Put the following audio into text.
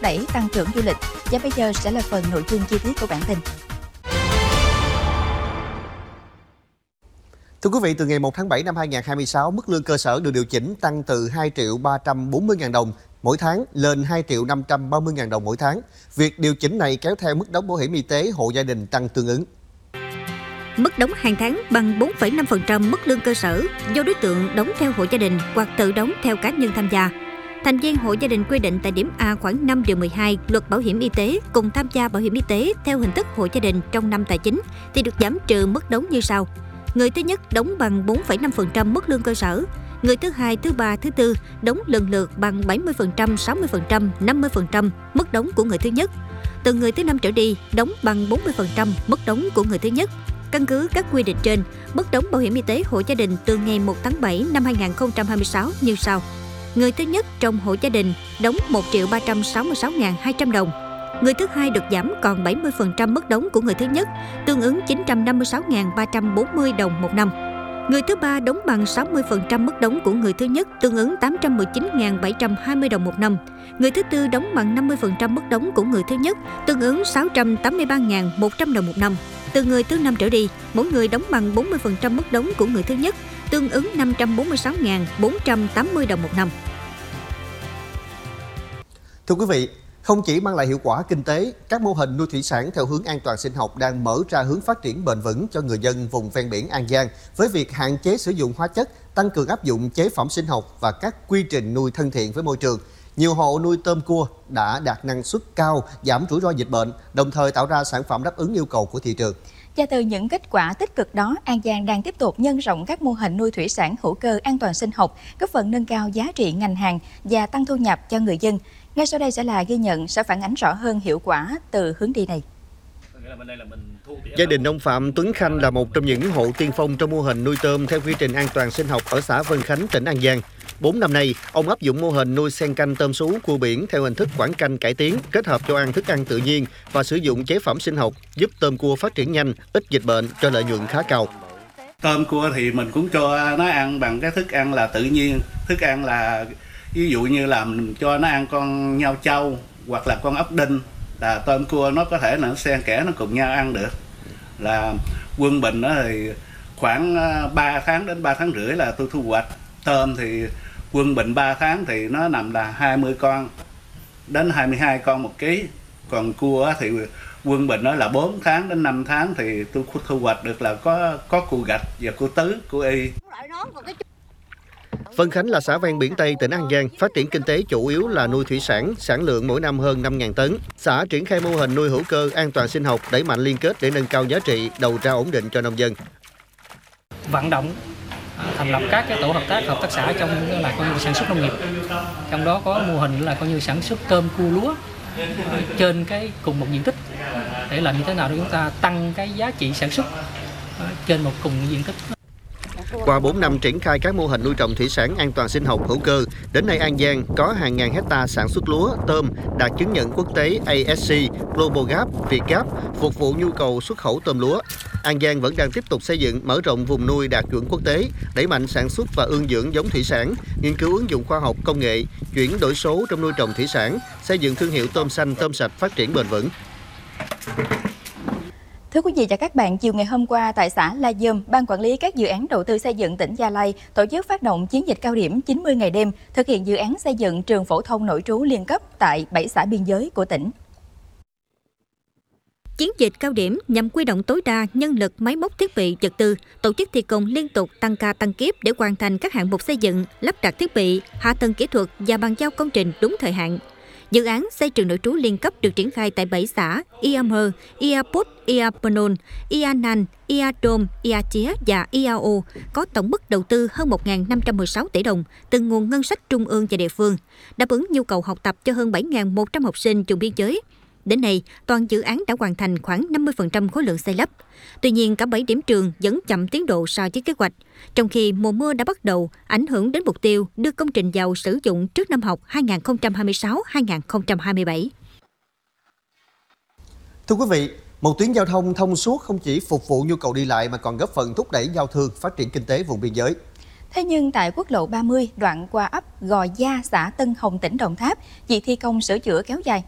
đẩy tăng trưởng du lịch. Và bây giờ sẽ là phần nội dung chi tiết của bản tin. Thưa quý vị, từ ngày 1 tháng 7 năm 2026, mức lương cơ sở được điều chỉnh tăng từ 2.340.000 đồng mỗi tháng lên 2.530.000 đồng mỗi tháng. Việc điều chỉnh này kéo theo mức đóng bảo hiểm y tế hộ gia đình tăng tương ứng. Mức đóng hàng tháng bằng 4,5% mức lương cơ sở do đối tượng đóng theo hộ gia đình hoặc tự đóng theo cá nhân tham gia. Thành viên hộ gia đình quy định tại điểm A khoản 5 điều 12 Luật Bảo hiểm y tế cùng tham gia bảo hiểm y tế theo hình thức hộ gia đình trong năm tài chính thì được giảm trừ mức đóng như sau. Người thứ nhất đóng bằng 4,5% mức lương cơ sở. Người thứ hai, thứ ba, thứ tư đóng lần lượt bằng 70%, 60%, 50% mức đóng của người thứ nhất. Từ người thứ năm trở đi đóng bằng 40% mức đóng của người thứ nhất. Căn cứ các quy định trên, mức đóng bảo hiểm y tế hộ gia đình từ ngày 1 tháng 7 năm 2026 như sau. Người thứ nhất trong hộ gia đình đóng 1.366.200 đồng. Người thứ hai được giảm còn 70% mức đóng của người thứ nhất, tương ứng 956.340 đồng một năm. Người thứ ba đóng bằng 60% mức đóng của người thứ nhất, tương ứng 819.720 đồng một năm. Người thứ tư đóng bằng 50% mức đóng của người thứ nhất, tương ứng 683.100 đồng một năm. Từ người thứ năm trở đi, mỗi người đóng bằng 40% mức đóng của người thứ nhất, tương ứng 546.480 đồng một năm. Thưa quý vị, không chỉ mang lại hiệu quả kinh tế, các mô hình nuôi thủy sản theo hướng an toàn sinh học đang mở ra hướng phát triển bền vững cho người dân vùng ven biển An Giang với việc hạn chế sử dụng hóa chất, tăng cường áp dụng chế phẩm sinh học và các quy trình nuôi thân thiện với môi trường. Nhiều hộ nuôi tôm cua đã đạt năng suất cao, giảm rủi ro dịch bệnh, đồng thời tạo ra sản phẩm đáp ứng yêu cầu của thị trường. Và từ những kết quả tích cực đó, An Giang đang tiếp tục nhân rộng các mô hình nuôi thủy sản hữu cơ an toàn sinh học, góp phần nâng cao giá trị ngành hàng và tăng thu nhập cho người dân. Ngay sau đây sẽ là ghi nhận sẽ phản ánh rõ hơn hiệu quả từ hướng đi này. Gia đình ông Phạm Tuấn Khanh là một trong những hộ tiên phong trong mô hình nuôi tôm theo quy trình an toàn sinh học ở xã Vân Khánh, tỉnh An Giang. 4 năm nay, ông áp dụng mô hình nuôi xen canh tôm sú cua biển theo hình thức quảng canh cải tiến, kết hợp cho ăn thức ăn tự nhiên và sử dụng chế phẩm sinh học, giúp tôm cua phát triển nhanh, ít dịch bệnh, cho lợi nhuận khá cao. Tôm cua thì mình cũng cho nó ăn bằng cái thức ăn là tự nhiên, thức ăn là ví dụ như là mình cho nó ăn con nhao trâu hoặc là con ốc đinh, là tôm cua nó có thể là nó xen kẽ nó cùng nhau ăn được. Là quân bình đó thì khoảng 3 tháng đến 3 tháng rưỡi là tôi thu hoạch. Tôm thì quân bình 3 tháng thì nó nằm là 20 con đến 22 con một ký. Còn cua thì quân bình đó là 4 tháng đến 5 tháng thì tôi thu hoạch được là có cua gạch và cua tứ, cua y. Vân Khánh là xã ven biển Tây, tỉnh An Giang, phát triển kinh tế chủ yếu là nuôi thủy sản, sản lượng mỗi năm hơn 5.000 tấn. Xã triển khai mô hình nuôi hữu cơ an toàn sinh học, đẩy mạnh liên kết để nâng cao giá trị, đầu ra ổn định cho nông dân. Vận động thành lập các cái tổ hợp tác xã trong là coi như sản xuất nông nghiệp. Trong đó có mô hình là coi như sản xuất tôm cua lúa trên cái cùng một diện tích, để làm như thế nào để chúng ta tăng cái giá trị sản xuất trên một cùng diện tích. Qua 4 năm triển khai các mô hình nuôi trồng thủy sản an toàn sinh học hữu cơ, đến nay An Giang có hàng ngàn hecta sản xuất lúa, tôm đạt chứng nhận quốc tế ASC, Global Gap, Việt Gap, phục vụ nhu cầu xuất khẩu tôm lúa. An Giang vẫn đang tiếp tục xây dựng, mở rộng vùng nuôi đạt chuẩn quốc tế, đẩy mạnh sản xuất và ương dưỡng giống thủy sản, nghiên cứu ứng dụng khoa học công nghệ, chuyển đổi số trong nuôi trồng thủy sản, xây dựng thương hiệu tôm xanh, tôm sạch phát triển bền vững. Thưa quý vị và các bạn, chiều ngày hôm qua tại xã La Giom, Ban Quản lý các dự án đầu tư xây dựng tỉnh Gia Lai tổ chức phát động chiến dịch cao điểm 90 ngày đêm thực hiện dự án xây dựng trường phổ thông nội trú liên cấp tại 7 xã biên giới của tỉnh. Chiến dịch cao điểm nhằm huy động tối đa nhân lực, máy móc, thiết bị, vật tư, tổ chức thi công liên tục tăng ca tăng kiếp để hoàn thành các hạng mục xây dựng, lắp đặt thiết bị, hạ tầng kỹ thuật và bàn giao công trình đúng thời hạn. Dự án xây trường nội trú liên cấp được triển khai tại 7 xã Ia Mơ, Ia Put, Ia Penon, Ia Nan, Ia Dom, Ia Chía và Ia O, có tổng mức đầu tư hơn 1.516 tỷ đồng từ nguồn ngân sách trung ương và địa phương, đáp ứng nhu cầu học tập cho hơn 7.100 học sinh vùng biên giới. Đến nay, toàn dự án đã hoàn thành khoảng 50% khối lượng xây lắp. Tuy nhiên, cả 7 điểm trường vẫn chậm tiến độ so với kế hoạch, trong khi mùa mưa đã bắt đầu ảnh hưởng đến mục tiêu đưa công trình vào sử dụng trước năm học 2026-2027. Thưa quý vị, một tuyến giao thông thông suốt không chỉ phục vụ nhu cầu đi lại mà còn góp phần thúc đẩy giao thương, phát triển kinh tế vùng biên giới. Thế nhưng tại quốc lộ 30, đoạn qua ấp Gò Gia, xã Tân Hồng, tỉnh Đồng Tháp, việc thi công sửa chữa kéo dài